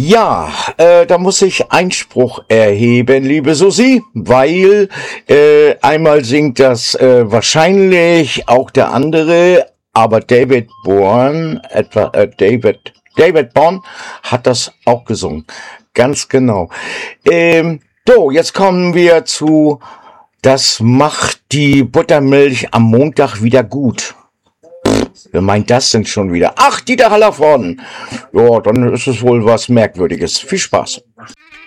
Ja, da muss ich Einspruch erheben, liebe Susi, weil einmal singt das wahrscheinlich auch der andere, aber David Bourne hat das auch gesungen. Ganz genau. So, jetzt kommen wir zu Das macht die Buttermilch am Montag wieder gut. Wer meint das denn schon wieder? Ach, Dieter Hallervorden. Ja, dann ist es wohl was Merkwürdiges. Viel Spaß.